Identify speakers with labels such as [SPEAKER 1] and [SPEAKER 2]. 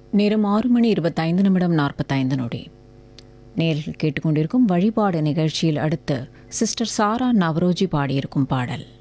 [SPEAKER 1] நேரம் 6:25:45. நேரில் கேட்டுக்கொண்டிருக்கும் வழிபாடு நிகழ்ச்சியில் அடுத்து சிஸ்டர் சாரா நவரோஜி பாடியிருக்கும் பாடல்.